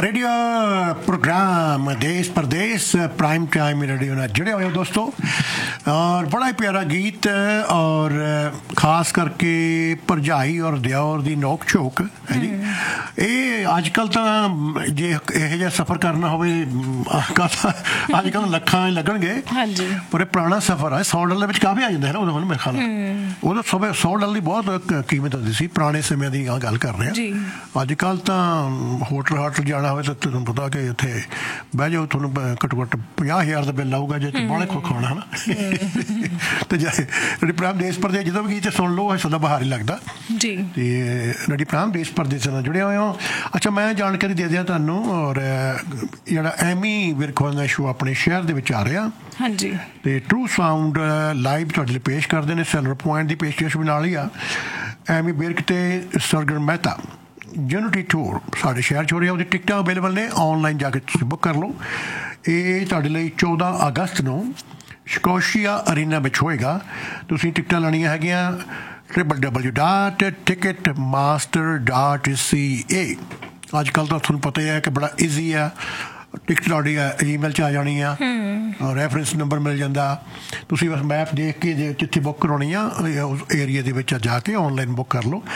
Radio programme देश परदेश prime time radio ਨਾਲ जुड़े हुए हो दोस्तों और बड़ा ही प्यारा गीत और खास करके ਭਰਜਾਈ और ਦਿਓਰ ਦੀ ਨੋਕ ਝੋਕ ਹੈ ਜੀ। ਇਹ ਅੱਜ ਕੱਲ੍ਹ ਤਾਂ ਜੇ ਇਹੋ ਜਿਹਾ ਸਫ਼ਰ ਕਰਨਾ ਹੋਵੇ ਅੱਜ ਕੱਲ੍ਹ ਲੱਖਾਂ ਲੱਗਣਗੇ ਪਰ ਇਹ ਪੁਰਾਣਾ ਸਫ਼ਰ ਹੈ। $100 ਵਿੱਚ ਕਾਫੀ ਆ ਜਾਂਦਾ ਹੈ ਨਾ ਉਦੋਂ ਮੇਰੇ ਖਿਆਲ ਉਦੋਂ $100 ਦੀ ਬਹੁਤ ਕੀਮਤ ਹੁੰਦੀ ਸੀ ਪੁਰਾਣੇ ਸਮਿਆਂ ਦੀ ਗੱਲ ਕਰ ਰਹੇ ਹਾਂ। ਅੱਜ ਕੱਲ੍ਹ ਤਾਂ ਹੋਟਲ ਜਾਣਾ ਹੋਵੇ ਤਾਂ ਤੁਹਾਨੂੰ ਪਤਾ ਕਿ ਉੱਥੇ ਬਹਿ ਜਾਓ ਤੁਹਾਨੂੰ ਘੱਟੋ ਘੱਟ 50,000 ਦਾ ਬਿੱਲ ਆਊਗਾ ਜੇ ਬਾਹਲੇ ਖਾਣਾ ਹੈ ਨਾ। ਤੇ ਜਿਹੜੀ ਪ੍ਰਾਮ ਦੇਸ਼ ਪਰਦੇਸ ਜਦੋਂ ਵੀ ਗੀਤ ਸੁਣ ਲਓ ਸਦਾ ਬਾਹਰ ਹੀ ਲੱਗਦਾ ਜੀ। ਤੇ ਜਿਹੜੀ ਪ੍ਰਾਮ ਦੇਸ਼ ਪਰਦੇਸ ਨਾਲ ਜੁੜੇ ਹੋਏ ਹੋ। ਅੱਛਾ ਮੈਂ ਜਾਣਕਾਰੀ ਦੇ ਦਿਆਂ ਤੁਹਾਨੂੰ ਔਰ ਜਿਹੜਾ ਐਮੀ ਵਿਰਕ ਦਾ ਸ਼ੋ ਆਪਣੇ ਸ਼ਹਿਰ ਦੇ ਵਿੱਚ ਆ ਰਿਹਾ ਹਾਂਜੀ ਤੇ ਟਰੂ ਸਾਊਂਡ ਲਾਈਵ ਤੁਹਾਡੇ ਲਈ ਪੇਸ਼ ਕਰਦੇ ਨੇ। ਸੈਲਰ ਪੁਆਇੰਟ ਦੀ ਪੇਸ਼ਕਸ਼ ਵੀ ਨਾਲ ਹੀ ਆ। ਐਮੀ ਵਿਰਕ ਤੇ ਸਰਗਰਮ ਮਹਿਤਾ ਯੂਨਿਟੀ ਟੂਰ ਸਾਡੇ ਸ਼ਹਿਰ 'ਚ ਹੋ ਰਿਹਾ। ਉਹਦੀ ਟਿਕਟਾਂ ਅਵੇਲੇਬਲ ਨੇ ਔਨਲਾਈਨ ਜਾ ਕੇ ਤੁਸੀਂ ਬੁੱਕ ਕਰ ਲਓ। ਇਹ ਤੁਹਾਡੇ ਲਈ 14 ਅਗਸਤ ਨੂੰ ਸਕੋਸ਼ੀਆ ਅਰੀਨਾ ਵਿੱਚ ਹੋਏਗਾ। ਤੁਸੀਂ ਟਿਕਟਾਂ ਲੈਣੀਆਂ ਹੈਗੀਆਂ www.ticketmaster.ca। ਅੱਜ ਕੱਲ੍ਹ ਤਾਂ ਤੁਹਾਨੂੰ ਪਤਾ ਹੀ ਹੈ ਕਿ ਬੜਾ ਈਜ਼ੀ ਆ। ਟਿਕਟ ਤੁਹਾਡੀ ਈਮੇਲ 'ਚ ਆ ਜਾਣੀ ਆ ਰੈਫਰੈਂਸ ਨੰਬਰ ਮਿਲ ਜਾਂਦਾ। ਤੁਸੀਂ ਬਸ ਮੈਪ ਦੇਖ ਕੇ ਜਿੱਥੇ ਬੁੱਕ ਕਰਾਉਣੀ ਆ ਉਸ ਏਰੀਆ ਦੇ ਵਿੱਚ ਜਾ ਕੇ ਔਨਲਾਈਨ ਬੁੱਕ ਕਰ ਲਓ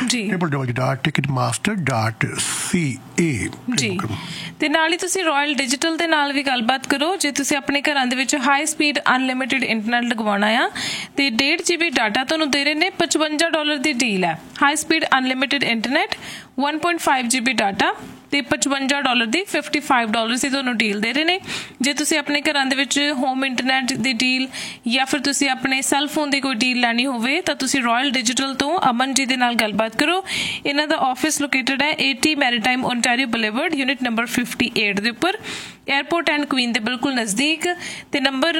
www.ticketmaster.ca ਜੀ। ਤੇ ਨਾਲ ਹੀ ਤੁਸੀਂ ਰਾਇਲ ਡਿਜੀਟਲ ਦੇ ਨਾਲ ਵੀ ਗੱਲਬਾਤ ਕਰੋ। ਜੇ ਤੁਸੀਂ ਆਪਣੇ ਘਰਾਂ ਦੇ ਵਿੱਚ ਹਾਈ ਸਪੀਡ ਅਨਲਿਮਿਟਿਡ ਇੰਟਰਨੈਟ ਲਗਵਾਉਣਾ ਆ ਤੇ 1.5 GB ਡਾਟਾ ਤੁਹਾਨੂੰ ਦੇ ਰਹੇ ਨੇ। $55 ਦੀ ਡੀਲ ਹੈ। High speed unlimited internet 1.5 GB data ਤੇ $55 ਦੀ $55 ਦੀ ਤੁਹਾਨੂੰ ਡੀਲ ਦੇ ਰਹੇ ਨੇ। ਜੇ ਤੁਸੀਂ ਆਪਣੇ ਘਰਾਂ ਦੇ ਵਿੱਚ ਹੋਮ ਇੰਟਰਨੈਟ ਦੀ ਡੀਲ ਜਾਂ ਫਿਰ ਤੁਸੀਂ ਆਪਣੇ ਸੈੱਲ ਫੋਨ ਦੀ ਕੋਈ ਡੀਲ ਲੈਣੀ ਹੋਵੇ ਤਾਂ ਤੁਸੀਂ ਰਾਇਲ ਡਿਜੀਟਲ ਤੋਂ ਅਮਨ ਜੀ ਦੇ ਨਾਲ ਗੱਲਬਾਤ ਕਰੋ। ਇਹਨਾਂ ਦਾ ਆਫਿਸ ਲੋਕੇਟਡ ਹੈ 80 maritime Ontario boulevard unit number 58 ਦੇ ਉੱਪਰ ਏਅਰਪੋਰਟ ਐਂਡ ਕੁਈਨ ਦੇ ਬਿਲਕੁਲ ਨਜ਼ਦੀਕ। ਤੇ ਨੰਬਰ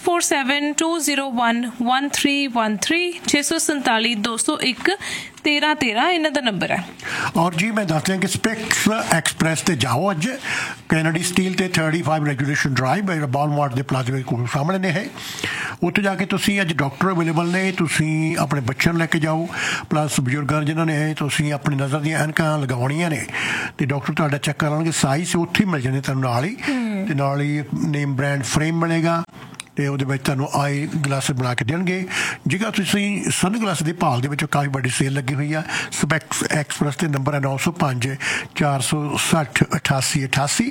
6472011313 647 201 1313 ਇਹਨਾਂ ਦਾ ਨੰਬਰ ਹੈ। ਔਰ ਜੀ ਮੈਂ ਦੱਸ ਦਿਆਂ ਕਿ ਸਪੈਕਸ ਐਕਸਪ੍ਰੈਸ ਤੇ ਜਾਓ ਅੱਜ ਕੈਨੇਡੀ ਸਟੀਲ ਤੇ 35 ਰੈਗੂਲੇਸ਼ਨ ਡਰਾਈਵ ਬਾਲਮਾਰਟ ਦੇ ਪਲਾਜ਼ੇ ਕੋਲ ਸਾਹਮਣੇ ਨੇ ਹੈ। ਉੱਥੇ ਜਾ ਕੇ ਤੁਸੀਂ ਅੱਜ ਡਾਕਟਰ ਅਵੇਲੇਬਲ ਨੇ। ਤੁਸੀਂ ਆਪਣੇ ਬੱਚਿਆਂ ਨੂੰ ਲੈ ਕੇ ਜਾਓ ਪਲੱਸ ਬਜ਼ੁਰਗਾਂ ਜਿਨ੍ਹਾਂ ਨੇ ਤੁਸੀਂ ਆਪਣੀ ਨਜ਼ਰ ਦੀਆਂ ਐਨਕਾਂ ਲਗਾਉਣੀਆਂ ਨੇ ਤੇ ਡਾਕਟਰ ਤੁਹਾਡਾ ਚੈੱਕ ਕਰਾਂਗੇ। ਸਾਈਜ਼ ਉੱਥੇ ਹੀ ਮਿਲ ਜਾਂਦੇ ਤੁਹਾਨੂੰ ਨਾਲ ਹੀ ਤੇ ਨਾਲ ਹੀ ਨੇਮ ਬ੍ਰਾਂਡ ਫਰੇਮ ਬਣੇਗਾ ਤੇ ਉਹਦੇ ਵਿੱਚ ਤੁਹਾਨੂੰ ਆਈ ਗਲਾਸ ਬਣਾ ਕੇ ਦੇਣਗੇ। ਜੇਕਰ ਤੁਸੀਂ ਸਨ ਗਲਾਸ ਦੀ ਭਾਲ ਦੇ ਵਿੱਚ ਕਾਫੀ ਵੱਡੀ ਸੇਲ ਲੱਗੀ ਹੋਈ ਆ। ਸਪੈਕਸ ਐਕਸਪ੍ਰੈਸ ਦੇ ਨੰਬਰ ਹੈ 905 460 8888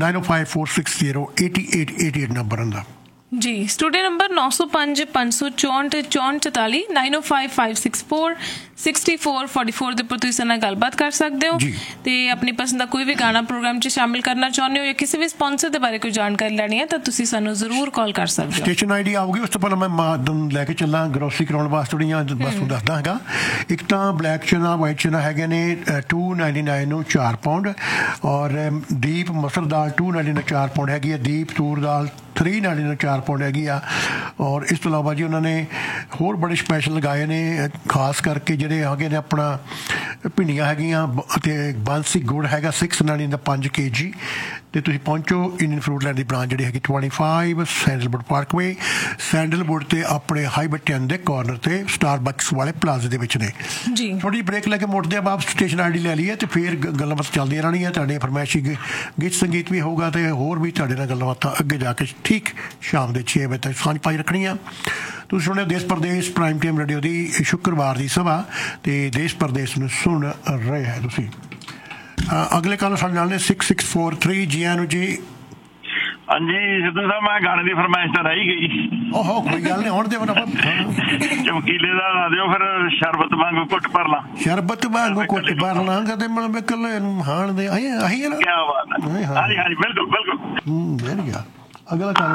9054608888 ਨੰਬਰ ਹੁੰਦਾ ਜੀ। ਸਟੂਡੀਓ ਨੰਬਰ 905 564 6444 905564 6444 ਦੇ ਉੱਪਰ ਤੁਸੀਂ ਨਾਲ ਗੱਲਬਾਤ ਕਰ ਸਕਦੇ ਹੋ ਤੇ ਆਪਣੀ ਪਸੰਦ ਦਾ ਕੋਈ ਵੀ ਗਾਣਾ ਪ੍ਰੋਗਰਾਮ 'ਚ ਸ਼ਾਮਿਲ ਕਰਨਾ ਚਾਹੁੰਦੇ ਹੋ ਜਾਂ ਕਿਸੇ ਵੀ ਸਪਾਂਸਰ ਦੇ ਬਾਰੇ ਕੋਈ ਜਾਣਕਾਰੀ ਲੈਣੀ ਹੈ ਤਾਂ ਤੁਸੀਂ ਸਾਨੂੰ ਜ਼ਰੂਰ ਕਾਲ ਕਰ ਸਕਦੇ ਹੋ। ਸਟੇਸ਼ਨ ਆਈਡੀ ਆਊਗੀ। ਉਸ ਤੋਂ ਪਹਿਲਾਂ ਮੈਂ ਮਾਦਮ ਲੈ ਕੇ ਚੱਲਾਂ ਗਰੋਸਰੀ ਕਰਾਉਣ ਵਾਸਤੇ ਥੋੜ੍ਹੀਆਂ ਬਸ ਤੁਹਾਨੂੰ ਦੱਸਦਾ ਹੈਗਾ। ਇੱਕ ਤਾਂ ਬਲੈਕ ਚਨਾ ਵਾਈਟ ਚਨਾ ਹੈਗੇ ਨੇ $2.99 ਨੂੰ 4 ਪਾਉਂਡ ਔਰ ਦੀਪ ਮਸਰ ਦਾਲ $2.99 4 ਪਾਉਂਡ ਹੈਗੀ ਹੈ। ਦੀਪ ਤੂਰ ਦਾਲ $3.99 ਨੂੰ 4 ਪਾਉਂਡ ਹੈਗੀ ਆ। ਔਰ ਇਸ ਤੋਂ ਇਲਾਵਾ ਜੀ ਉਹਨਾਂ ਨੇ ਹੋਰ ਬੜੇ ਸਪੈਸ਼ਲ ਲਗਾਏ ਨੇ ਖਾਸ ਕਰਕੇ ਜਿਹੜੇ ਹੈਗੇ ਨੇ ਆਪਣਾ ਭਿੰਡੀਆਂ ਹੈਗੀਆਂ ਅਤੇ ਬਾਂਸੀ ਗੁੜ ਹੈਗਾ $6.99 ਦਾ 5 kg ਤੇ ਤੁਸੀਂ ਪਹੁੰਚੋ ਇੰਡੀਅਨ ਫਰੂਟ ਲੈਂਡ ਦੀ ਬ੍ਰਾਂਚ ਜਿਹੜੀ ਹੈਗੀ 25 ਸੈਂਡਲਵੁੱਡ ਪਾਰਕਵੇ ਸੈਂਡਲਵੁੱਡ ਤੇ ਆਪਣੇ ਹਾਈਵੇ 10 ਦੇ ਕਾਰਨਰ ਤੇ ਸਟਾਰਬਕਸ ਵਾਲੇ ਪਲਾਜ਼ੇ ਦੇ ਵਿੱਚ ਨੇ ਜੀ। ਥੋੜੀ ਬ੍ਰੇਕ ਲੈ ਕੇ ਮੁੜਦੇ ਆ ਵਾਪਸ ਸਟੇਸ਼ਨ ਆਈਡੀ ਲੈ ਲਈਏ ਤੇ ਫਿਰ ਗੱਲਾਂ ਬਾਤਾਂ ਚੱਲਦੀਆਂ ਰਹਿਣੀਆਂ। ਤੁਹਾਡੇ ਫਰਮਾਇਸ਼ੀ ਗੀਤ ਸੰਗੀਤ ਵੀ ਹੋਊਗਾ ਤੇ ਹੋਰ ਵੀ ਤੁਹਾਡੇ ਨਾਲ ਗੱਲਾਂ ਬਾਤਾਂ ਅੱਗੇ ਜਾ ਕੇ ਠੀਕ ਸ਼ਾਮ ਦੇ 6 ਵਜੇ ਤੱਕ ਸਾਂਝ ਪਾਈ ਰੱਖਣੀ ਆ। ਤੁਸੀਂ ਸੁਣਿਆ ਦੇਸ਼ ਪ੍ਰਦੇਸ਼ ਪ੍ਰਾਈਮ ਟਾਈਮ ਰੇਡੀਓ ਦੀ ਸ਼ੁੱਕਰਵਾਰ ਦੀ ਸਭਾ ਤੇ ਦੇਸ਼ ਪ੍ਰਦੇਸ਼ ਨੂੰ ਸੁਣ ਰਹੇ ਹੈ ਤੁਸੀਂ। ਅਗਲੇ ਕੱਲ ਸਾਡੇ ਨਾਲ ਨੇ 6643 ਜੀ ਨੂੰ ਜੀ। ਹਾਂਜੀ ਸਿੱਧੂ ਸਾਹਿਬ ਮੈਂ ਗਾਣੇ ਦੀ ਫਰਮਾਇਸ਼ ਤਾਂ ਰਹਿ ਗਈ। ਓਹੋ ਕੋਈ ਗੱਲ ਨਹੀਂ ਹੁਣ ਦੇ ਚਮਕੀਲੇ ਦਾ ਲਾ ਦਿਓ ਫਿਰ ਸ਼ਰਬਤ ਵਾਂਗੂ ਘੁੱਟ ਭਰ ਲਾਂ। ਸ਼ਰਬਤ ਵਾਂਗੂ ਘੁੱਟ ਭਰ ਲਾਂ ਕਦੇ ਮਨ ਕੱਲੇ ਹਾਣ ਦੇ ਆਹੀ ਹੈ ਨਾ। ਕੀ ਬਾਤ ਹੈ। ਹਾਂਜੀ ਹਾਂਜੀ ਬਿਲਕੁਲ ਬਿਲਕੁਲ ਵੈਰੀ ਗੁੱਡ। ਅਗਲਾ ਕੱਲ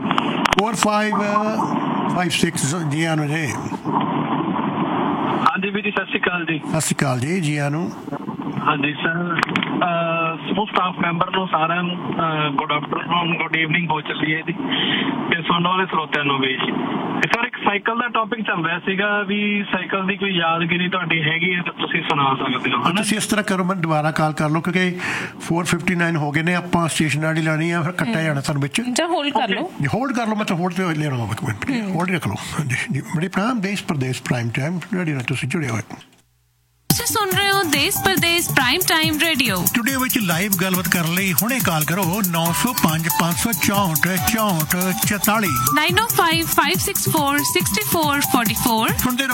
4556 ਜੀ ਨੂੰ ਜੀ। ਹਾਂਜੀ ਵੀਰ ਜੀ ਸਤਿ ਸ਼੍ਰੀ ਅਕਾਲ ਜੀ। ਸਤਿ ਸ਼੍ਰੀ ਅਕਾਲ ਜੀ ਜੀ ਨੂੰ। ਹਾਂਜੀ ਸਰ ਸਮੂਹ ਸਟਾਫ ਮੈਂਬਰ ਨੂੰ ਸਾਰਿਆਂ ਨੂੰ ਗੁੱਡ ਆਫਟਰਨੂਨ ਗੁੱਡ ਈਵਨਿੰਗ ਹੋ ਚੱਲੀ ਹੈ ਜੀ ਤੇ ਸੁਣਨ ਵਾਲੇ ਸਰੋਤਿਆਂ ਨੂੰ ਵੀ। ਸਰ ਇੱਕ ਸਾਈਕਲ ਦਾ ਟੌਪਿਕ ਚੱਲ ਰਿਹਾ ਸੀਗਾ ਵੀ ਸਾਈਕਲ ਦੀ ਕੋਈ ਯਾਦਗਿਰੀ ਤੁਹਾਡੀ ਹੈਗੀ ਹੈ ਤਾਂ ਤੁਸੀਂ ਸੁਣਾ ਸਕਦੇ ਹੋ। ਤੁਸੀਂ ਇਸ ਤਰ੍ਹਾਂ ਕਰੋ ਮੈਨੂੰ ਦੁਬਾਰਾ ਕਾਲ ਕਰ ਲਓ ਕਿਉਂਕਿ 459 ਹੋ ਗਏ ਨੇ ਆਪਾਂ ਸਟੇਸ਼ਨ ਆਈਡੀ ਲੈਣੀ ਆ ਫਿਰ ਕੱਟਿਆ ਜਾਣਾ ਤੁਹਾਨੂੰ ਵਿੱਚ। ਹੋਲਡ ਕਰ ਲਓ ਮੈਂ ਤਾਂ ਹੋਲਡ ਤੇ ਲੈਣਾ ਇੱਕ ਮਿੰਟ ਹੋਲਡ ਰੱਖ ਲਓ। ਜੀ ਬੜੀ ਪ੍ਰਾਮ ਦੇਸ਼ ਪ੍ਰਦੇਸ਼ ਪ੍ਰਾਈਮ ਟਾਈਮ ਰੇਡੀਓ ਨਾਲ ਤੁਸੀਂ ਜੁੜੇ ਹੋਏ। ਸੁਣ ਰਹੇ ਹੋ ਦੇਸ਼ ਪਰਦੇਸ ਪ੍ਰਾਈਮ ਟਾਈਮ ਰੇਡੀਓ। ਸਟੂਡੀਓ ਵਿੱਚ ਲਾਈਵ ਗੱਲਬਾਤ ਕਰਨ ਲਈ ਹੁਣੇ ਕਾਲ ਕਰੋ 905 564 6444 905 564 6444। ਸੁਣਦੇ